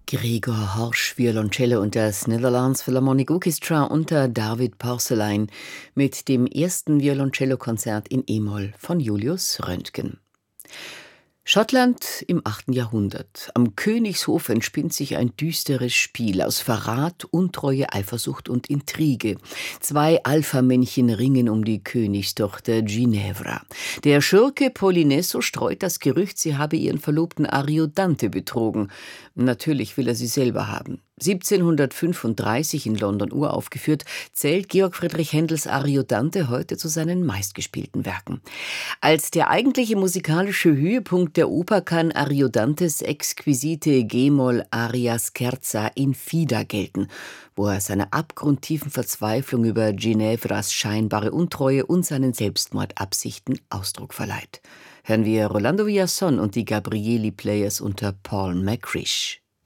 Gregor Horsch, Violoncello und das Netherlands Philharmonic Orchestra unter David Porcelein mit dem ersten Violoncellokonzert in E-Moll von Julius Röntgen. Schottland im 8. Jahrhundert. Am Königshof entspinnt sich ein düsteres Spiel aus Verrat, Untreue, Eifersucht und Intrige. Zwei Alpha-Männchen ringen um die Königstochter Ginevra. Der Schurke Polinesso streut das Gerücht, sie habe ihren Verlobten Ariodante betrogen. Natürlich will er sie selber haben. 1735 in London uraufgeführt, zählt Georg Friedrich Händels Ariodante heute zu seinen meistgespielten Werken. Als der eigentliche musikalische Höhepunkt der Oper kann Ariodantes exquisite G-Moll-Aria Scherza in Fida gelten, wo er seiner abgrundtiefen Verzweiflung über Ginevras scheinbare Untreue und seinen Selbstmordabsichten Ausdruck verleiht. Hören wir Rolando Villazón und die Gabrieli Players unter Paul McCrish.